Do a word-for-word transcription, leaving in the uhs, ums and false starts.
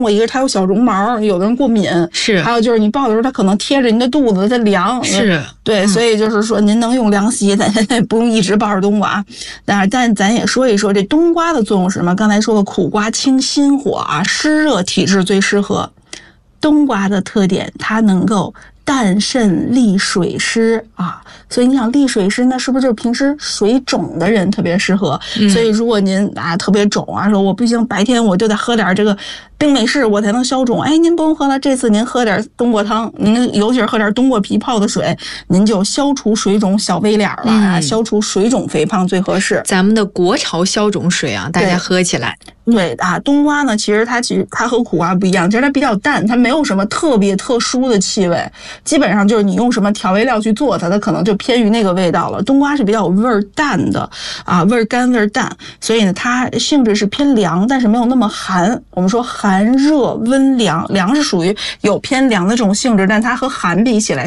我一个它有小绒毛，有的人过敏， 是， 还有就是你抱的时候它可能贴着您的肚子，它凉， 是， 对， 嗯、 所以就是说您能用凉席，咱现在不用一直抱着冬瓜，但但咱也说一说这冬瓜的作用是什么？刚才说了，苦瓜清心火啊，湿热体质最适合。冬瓜的特点，它能够淡渗利水湿啊，所以你想利水湿呢，是不是就是平时水肿的人特别适合？嗯、所以如果您啊特别肿啊，说我不行，白天我就得喝点这个冰美式，我才能消肿。哎，您不用喝了，这次您喝点冬瓜汤，您尤其是喝点冬瓜皮泡的水，您就消除水肿小 V 脸了啊，嗯、消除水肿肥胖最合适。 咱们的国潮消肿水啊，大家喝起来。 对啊，冬瓜呢，其实它其实它和苦瓜不一样，其实它比较淡，它没有什么特别特殊的气味，基本上就是你用什么调味料去做它，它可能就偏于那个味道了。冬瓜是比较味儿淡的啊，味儿干味儿淡，所以呢，它性质是偏凉，但是没有那么寒。我们说寒热温凉，凉是属于有偏凉的这种性质，但它和寒比起来。